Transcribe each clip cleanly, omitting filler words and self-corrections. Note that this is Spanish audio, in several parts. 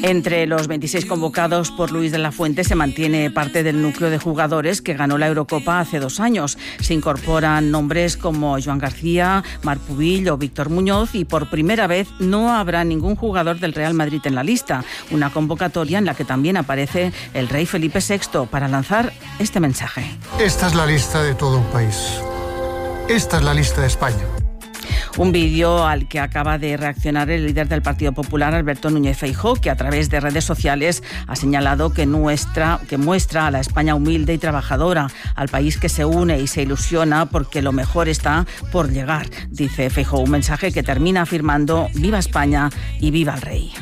Entre los 26 convocados por Luis de la Fuente se mantiene parte del núcleo de jugadores que ganó la Eurocopa hace 2 años. Se incorporan nombres como Joan García, Marc Pubill o Víctor Muñoz y por primera vez no habrá ningún jugador del Real Madrid en la lista. Una convocatoria en la que también aparece el rey Felipe VI para lanzar este mensaje. Esta es la lista de todo un país. Esta es la lista de España. Un vídeo al que acaba de reaccionar el líder del Partido Popular, Alberto Núñez Feijóo, que a través de redes sociales ha señalado que muestra a la España humilde y trabajadora, al país que se une y se ilusiona porque lo mejor está por llegar. Dice Feijóo, un mensaje que termina afirmando «Viva España y viva el rey».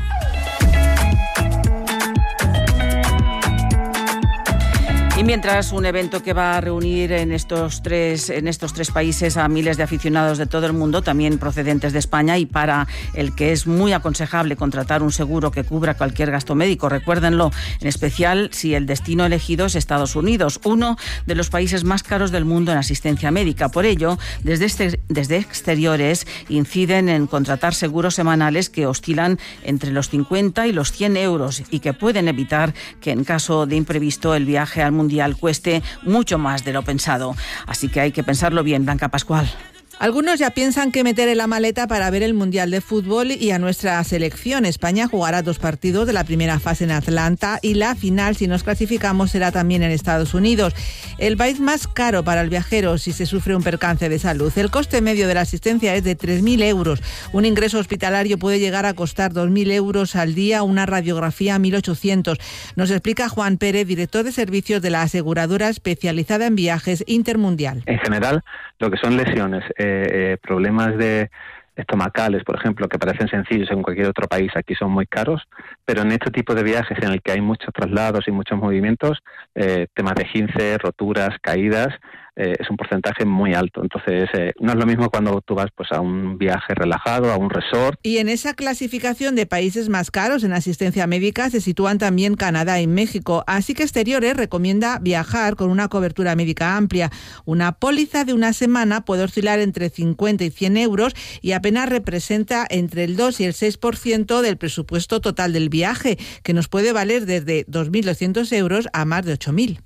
Y mientras un evento que va a reunir en estos tres países a miles de aficionados de todo el mundo, también procedentes de España, y para el que es muy aconsejable contratar un seguro que cubra cualquier gasto médico, recuérdenlo, en especial si el destino elegido es Estados Unidos, uno de los países más caros del mundo en asistencia médica. Por ello, desde exteriores inciden en contratar seguros semanales que oscilan entre los 50 y los 100 euros y que pueden evitar que en caso de imprevisto el viaje al mundial cueste mucho más de lo pensado. Así que hay que pensarlo bien, Blanca Pascual. Algunos ya piensan que meter en la maleta para ver el Mundial de Fútbol y a nuestra selección. España jugará 2 partidos de la primera fase en Atlanta y la final, si nos clasificamos, será también en Estados Unidos. El país más caro para el viajero si se sufre un percance de salud. El coste medio de la asistencia es de 3.000 euros. Un ingreso hospitalario puede llegar a costar 2.000 euros al día, una radiografía 1.800. Nos explica Juan Pérez, director de servicios de la aseguradora especializada en viajes Intermundial. En general, lo que son lesiones, problemas estomacales, por ejemplo, que parecen sencillos en cualquier otro país, aquí son muy caros, pero en este tipo de viajes en el que hay muchos traslados y muchos movimientos, temas de esguince, roturas, caídas, es un porcentaje muy alto. Entonces, no es lo mismo cuando tú vas pues a un viaje relajado, a un resort. Y en esa clasificación de países más caros en asistencia médica se sitúan también Canadá y México. Así que Exteriores recomienda viajar con una cobertura médica amplia. Una póliza de una semana puede oscilar entre 50 y 100 euros y apenas representa entre el 2 y el 6% del presupuesto total del viaje, que nos puede valer desde 2.200 euros a más de 8.000.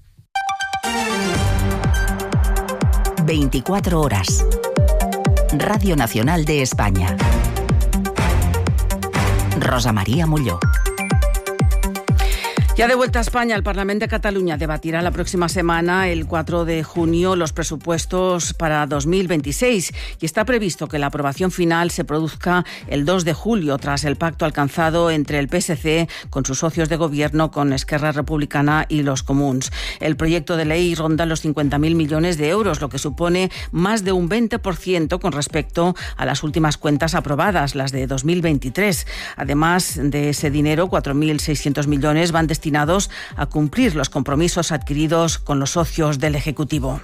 24 horas. Radio Nacional de España. Rosa María Molló. Ya de vuelta a España, el Parlamento de Cataluña debatirá la próxima semana, el 4 de junio, los presupuestos para 2026 y está previsto que la aprobación final se produzca el 2 de julio tras el pacto alcanzado entre el PSC con sus socios de gobierno, con Esquerra Republicana y los Comuns. El proyecto de ley ronda los 50.000 millones de euros, lo que supone más de un 20% con respecto a las últimas cuentas aprobadas, las de 2023. Además de ese dinero, 4.600 millones van destinados a cumplir los compromisos adquiridos con los socios del Ejecutivo.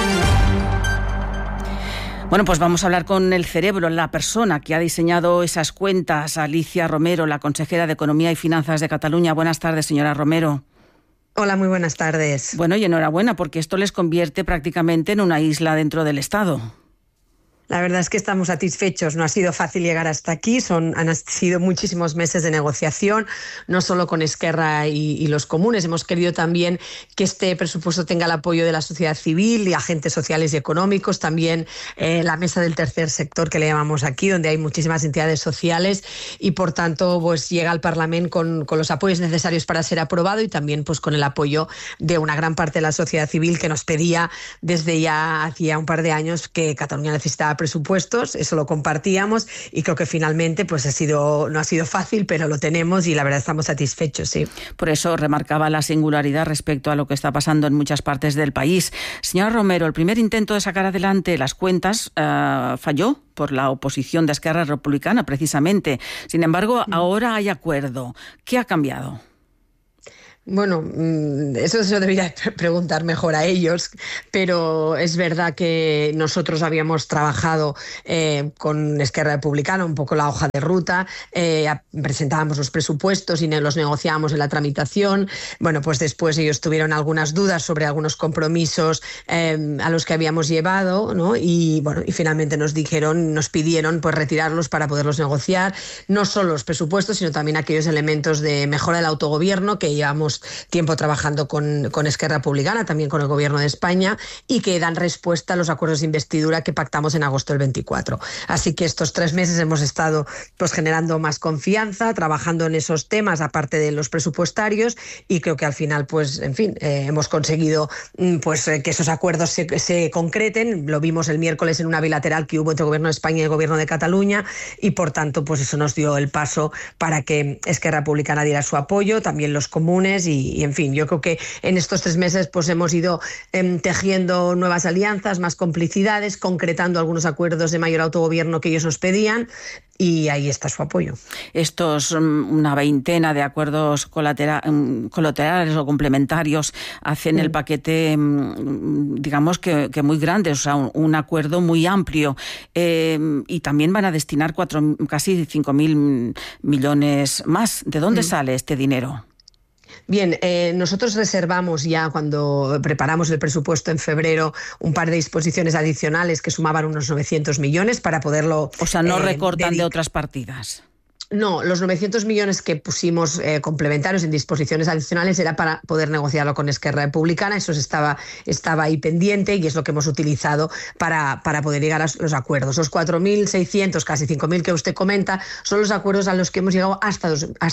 Bueno, pues vamos a hablar con el cerebro, la persona que ha diseñado esas cuentas, Alicia Romero, la consejera de Economía y Finanzas de Cataluña. Buenas tardes, señora Romero. Hola, muy buenas tardes. Bueno, y enhorabuena, porque esto les convierte prácticamente en una isla dentro del Estado. La verdad es que estamos satisfechos. No ha sido fácil llegar hasta aquí. Han sido muchísimos meses de negociación, no solo con Esquerra y los comunes. Hemos querido también que este presupuesto tenga el apoyo de la sociedad civil y agentes sociales y económicos. También la mesa del tercer sector, que le llamamos aquí, donde hay muchísimas entidades sociales y, por tanto, pues llega al Parlamento con los apoyos necesarios para ser aprobado y también pues con el apoyo de una gran parte de la sociedad civil que nos pedía desde ya hacía un par de años que Cataluña necesitaba presupuestos. Eso lo compartíamos y creo que finalmente pues no ha sido fácil, pero lo tenemos y la verdad estamos satisfechos, sí. Por eso remarcaba la singularidad respecto a lo que está pasando en muchas partes del país. Señora Romero, el primer intento de sacar adelante las cuentas falló por la oposición de Esquerra Republicana, precisamente. Sin embargo, ahora hay acuerdo. ¿Qué ha cambiado? Bueno, eso se lo debería preguntar mejor a ellos, pero es verdad que nosotros habíamos trabajado con Esquerra Republicana un poco la hoja de ruta, presentábamos los presupuestos y los negociábamos en la tramitación. Bueno, pues después ellos tuvieron algunas dudas sobre algunos compromisos a los que habíamos llevado, ¿no? Y bueno, y finalmente nos pidieron pues retirarlos para poderlos negociar, no solo los presupuestos, sino también aquellos elementos de mejora del autogobierno que llevamos tiempo trabajando con Esquerra Republicana, también con el Gobierno de España, y que dan respuesta a los acuerdos de investidura que pactamos en agosto del 24. Así que estos 3 meses hemos estado pues generando más confianza, trabajando en esos temas, aparte de los presupuestarios, y creo que al final, pues, en fin, hemos conseguido pues que esos acuerdos se concreten. Lo vimos el miércoles en una bilateral que hubo entre el Gobierno de España y el Gobierno de Cataluña, y por tanto, pues eso nos dio el paso para que Esquerra Republicana diera su apoyo, también los comunes, y en fin, yo creo que en estos 3 meses pues hemos ido tejiendo nuevas alianzas, más complicidades, concretando algunos acuerdos de mayor autogobierno que ellos nos pedían, y ahí está su apoyo. Estos una veintena de acuerdos colaterales o complementarios hacen el paquete, digamos que muy grande, o sea, un acuerdo muy amplio, y también van a destinar casi 5.000 millones más. ¿De dónde sale este dinero? Bien, nosotros reservamos ya cuando preparamos el presupuesto en febrero un par de disposiciones adicionales que sumaban unos 900 millones para poderlo... O sea, no recortan de otras partidas. No, los 900 millones que pusimos complementarios en disposiciones adicionales era para poder negociarlo con Esquerra Republicana. Eso estaba ahí pendiente y es lo que hemos utilizado para poder llegar a los acuerdos. Los 4.600, casi 5.000 que usted comenta, son los acuerdos a los que hemos llegado hasta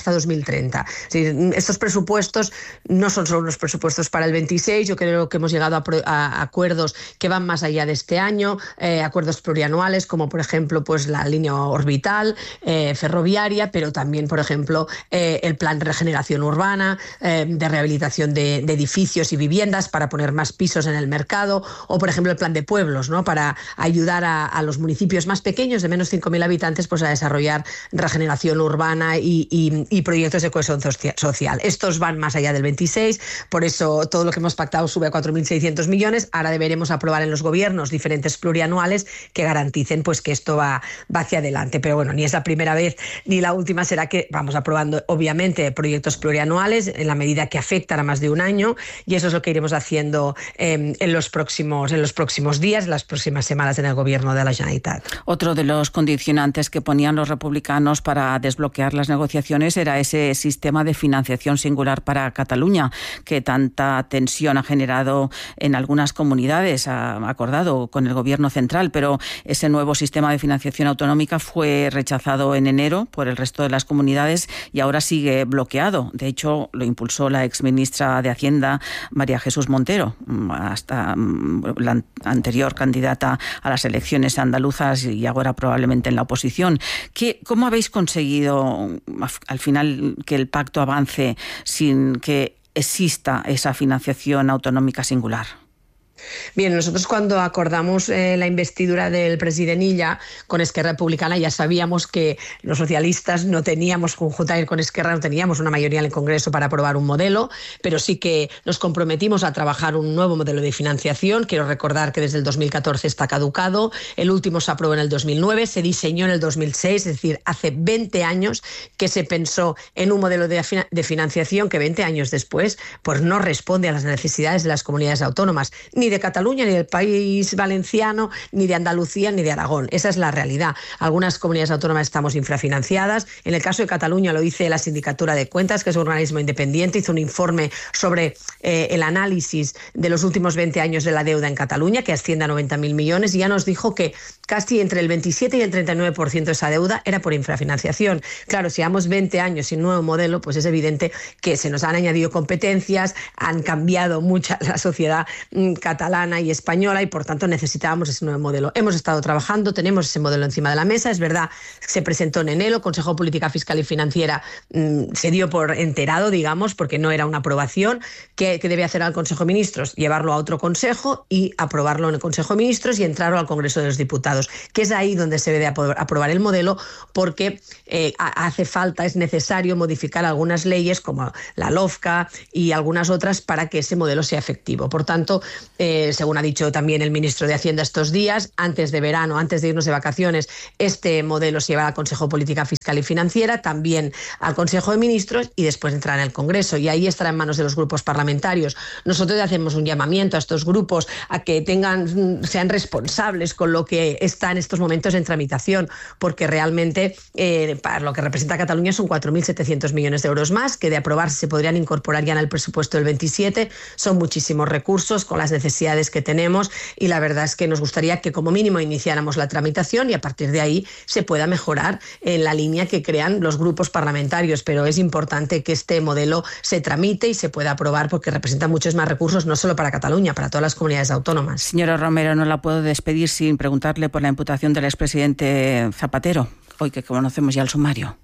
2030. Es decir, estos presupuestos no son solo los presupuestos para el 26, yo creo que hemos llegado a acuerdos que van más allá de este año, acuerdos plurianuales como por ejemplo pues la línea orbital, ferroviaria, pero también, por ejemplo, el plan de regeneración urbana, de rehabilitación de edificios y viviendas para poner más pisos en el mercado, o, por ejemplo, el plan de pueblos, ¿no? Para ayudar a los municipios más pequeños, de menos 5.000 habitantes, pues a desarrollar regeneración urbana y proyectos de cohesión social. Estos van más allá del 26, por eso todo lo que hemos pactado sube a 4.600 millones. Ahora deberemos aprobar en los gobiernos diferentes plurianuales que garanticen pues que esto va hacia adelante. Pero bueno, ni es la primera vez ni la última será que vamos aprobando, obviamente, proyectos plurianuales en la medida que afectan a más de un año, y eso es lo que iremos haciendo en los próximos días, las próximas semanas en el Gobierno de la Generalitat. Otro de los condicionantes que ponían los republicanos para desbloquear las negociaciones era ese sistema de financiación singular para Cataluña, que tanta tensión ha generado en algunas comunidades, ha acordado con el Gobierno central, pero ese nuevo sistema de financiación autonómica fue rechazado en enero por el resto de las comunidades y ahora sigue bloqueado. De hecho, lo impulsó la exministra de Hacienda, María Jesús Montero, hasta la anterior candidata a las elecciones andaluzas y ahora probablemente en la oposición. ¿Cómo habéis conseguido al final que el pacto avance sin que exista esa financiación autonómica singular? Bien, nosotros cuando acordamos la investidura del presidente Illa con Esquerra Republicana ya sabíamos que los socialistas no teníamos, conjuntamente con Esquerra, no teníamos una mayoría en el Congreso para aprobar un modelo, pero sí que nos comprometimos a trabajar un nuevo modelo de financiación. Quiero recordar que desde el 2014 está caducado, el último se aprobó en el 2009, se diseñó en el 2006, es decir, hace 20 años que se pensó en un modelo de financiación que 20 años después pues no responde a las necesidades de las comunidades autónomas, ni de Cataluña, ni del País Valenciano, ni de Andalucía, ni de Aragón. Esa es la realidad. Algunas comunidades autónomas estamos infrafinanciadas. En el caso de Cataluña lo dice la Sindicatura de Cuentas, que es un organismo independiente, hizo un informe sobre el análisis de los últimos 20 años de la deuda en Cataluña, que asciende a 90.000 millones, y ya nos dijo que casi entre el 27 y el 39% de esa deuda era por infrafinanciación. Claro, si llevamos 20 años sin nuevo modelo, pues es evidente que se nos han añadido competencias, han cambiado mucho la sociedad catalana, catalana y española, y por tanto necesitábamos ese nuevo modelo. Hemos estado trabajando, tenemos ese modelo encima de la mesa. Es verdad, se presentó en enero, Consejo de Política Fiscal y Financiera se dio por enterado, digamos, porque no era una aprobación. ¿Qué debe hacer al Consejo de Ministros? Llevarlo a otro consejo y aprobarlo en el Consejo de Ministros y entrarlo al Congreso de los Diputados, que es ahí donde se debe aprobar el modelo, porque hace falta, es necesario modificar algunas leyes como la LOFCA y algunas otras para que ese modelo sea efectivo. Por tanto, según ha dicho también el ministro de Hacienda estos días, antes de verano, antes de irnos de vacaciones, este modelo se llevará al Consejo de Política Fiscal y Financiera, también al Consejo de Ministros y después entrará en el Congreso, y ahí estará en manos de los grupos parlamentarios. Nosotros hacemos un llamamiento a estos grupos a que sean responsables con lo que está en estos momentos en tramitación, porque realmente para lo que representa Cataluña son 4.700 millones de euros más, que de aprobarse se podrían incorporar ya en el presupuesto del 27. Son muchísimos recursos con las necesidades que tenemos, y la verdad es que nos gustaría que como mínimo iniciáramos la tramitación y a partir de ahí se pueda mejorar en la línea que crean los grupos parlamentarios, pero es importante que este modelo se tramite y se pueda aprobar porque representa muchos más recursos, no solo para Cataluña, para todas las comunidades autónomas. Señora Romero, no la puedo despedir sin preguntarle por la imputación del expresidente Zapatero, hoy que conocemos ya el sumario.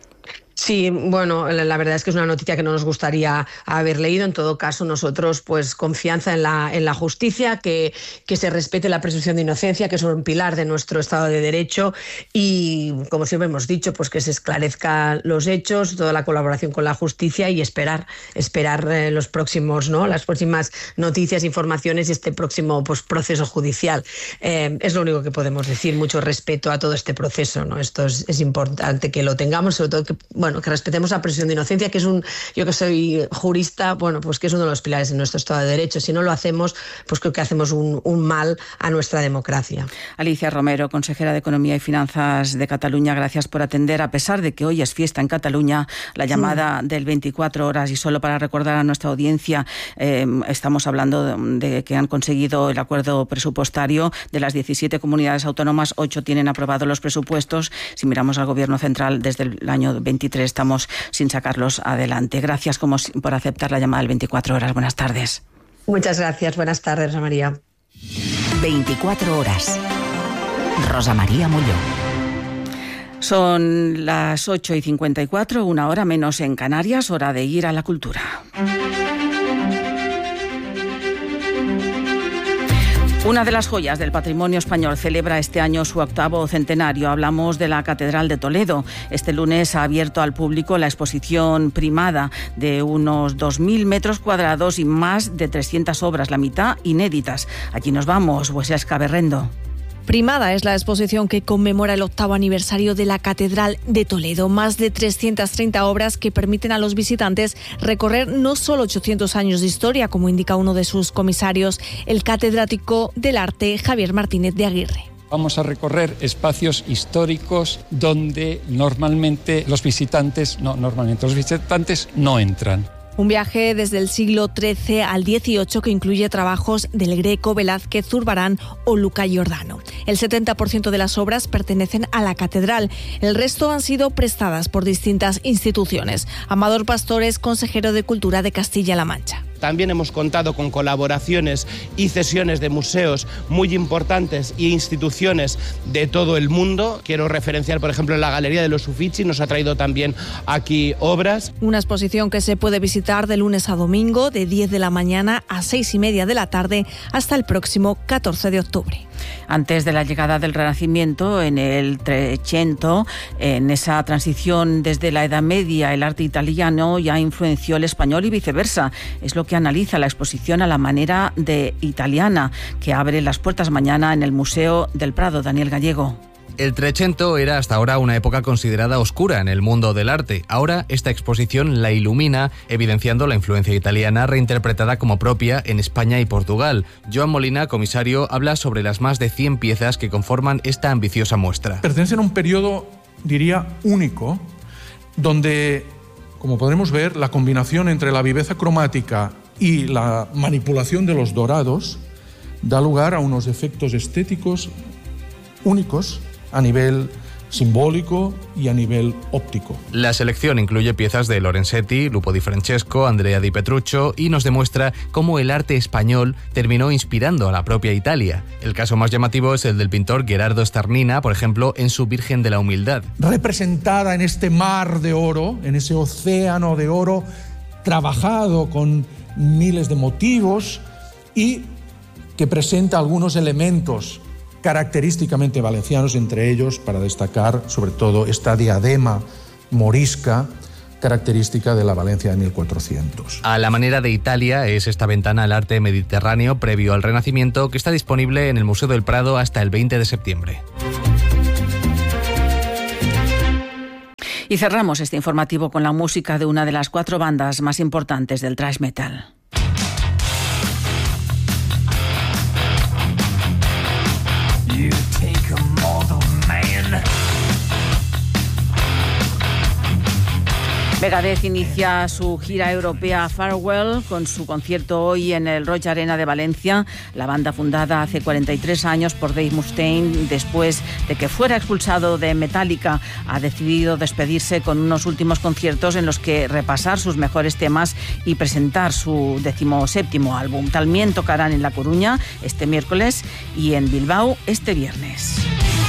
Sí, bueno, la verdad es que es una noticia que no nos gustaría haber leído. En todo caso, nosotros, pues, confianza en la justicia, que se respete la presunción de inocencia, que es un pilar de nuestro Estado de Derecho, y, como siempre hemos dicho, pues que se esclarezcan los hechos, toda la colaboración con la justicia y esperar los próximos, ¿no? Las próximas noticias, informaciones y este próximo, pues, proceso judicial. Es lo único que podemos decir. Mucho respeto a todo este proceso, ¿no? Esto es importante que lo tengamos, sobre todo que respetemos la presunción de inocencia, que es yo que soy jurista, pues que es uno de los pilares de nuestro Estado de Derecho. Si no lo hacemos, pues creo que hacemos un mal a nuestra democracia. Alicia Romero, consejera de Economía y Finanzas de Cataluña, gracias por atender, a pesar de que hoy es fiesta en Cataluña, la llamada del 24 horas. Y solo para recordar a nuestra audiencia, estamos hablando de que han conseguido el acuerdo presupuestario. De las 17 comunidades autónomas, 8 tienen aprobados los presupuestos. Si miramos al Gobierno central, desde el año 23 estamos sin sacarlos adelante. Gracias por aceptar la llamada del 24 horas. Buenas tardes. Muchas gracias. Buenas tardes, Rosa María. 24 horas. Rosa María Mulló. Son las 8:54, una hora menos en Canarias, hora de ir a la cultura. Una de las joyas del patrimonio español celebra este año su 8º centenario. Hablamos de la Catedral de Toledo. Este lunes ha abierto al público la exposición primada de unos 2.000 metros cuadrados y más de 300 obras, la mitad inéditas. Allí nos vamos, Wesesca Berrendo. Primada es la exposición que conmemora el 8º aniversario de la Catedral de Toledo. Más de 330 obras que permiten a los visitantes recorrer no solo 800 años de historia, como indica uno de sus comisarios, el catedrático del arte Javier Martínez de Aguirre. Vamos a recorrer espacios históricos donde normalmente los visitantes no entran. Un viaje desde el siglo XIII al XVIII que incluye trabajos del Greco, Velázquez, Zurbarán o Luca Giordano. El 70% de las obras pertenecen a la catedral. El resto han sido prestadas por distintas instituciones. Amador Pastor es consejero de Cultura de Castilla-La Mancha. También hemos contado con colaboraciones y cesiones de museos muy importantes e instituciones de todo el mundo. Quiero referenciar, por ejemplo, la Galería de los Uffizi, nos ha traído también aquí obras. Una exposición que se puede visitar de lunes a domingo, de 10 de la mañana a 6:30 de la tarde, hasta el próximo 14 de octubre. Antes de la llegada del Renacimiento, en el Trecento, en esa transición desde la Edad Media, el arte italiano ya influenció el español y viceversa. Es lo que analiza la exposición a la manera de italiana, que abre las puertas mañana en el Museo del Prado. Daniel Gallego. El Trecento era hasta ahora una época considerada oscura en el mundo del arte. Ahora esta exposición la ilumina, evidenciando la influencia italiana reinterpretada como propia en España y Portugal. Joan Molina, comisario, habla sobre las más de 100 piezas que conforman esta ambiciosa muestra. Pertenecen a un periodo, diría, único, donde, como podremos ver, la combinación entre la viveza cromática y la manipulación de los dorados da lugar a unos efectos estéticos únicos a nivel simbólico y a nivel óptico. La selección incluye piezas de Lorenzetti, Lupo di Francesco, Andrea di Petruccio y nos demuestra cómo el arte español terminó inspirando a la propia Italia. El caso más llamativo es el del pintor Gherardo Starnina, por ejemplo, en su Virgen de la Humildad. Representada en este mar de oro, en ese océano de oro, trabajado con miles de motivos y que presenta algunos elementos característicamente valencianos, entre ellos, para destacar sobre todo esta diadema morisca característica de la Valencia de 1400. A la manera de Italia es esta ventana al arte mediterráneo previo al Renacimiento que está disponible en el Museo del Prado hasta el 20 de septiembre. Y cerramos este informativo con la música de una de las 4 bandas más importantes del thrash metal. Megadeth inicia su gira europea Farewell con su concierto hoy en el Roig Arena de Valencia. La banda, fundada hace 43 años por Dave Mustaine, después de que fuera expulsado de Metallica, ha decidido despedirse con unos últimos conciertos en los que repasar sus mejores temas y presentar su 17º álbum. También tocarán en La Coruña este miércoles y en Bilbao este viernes.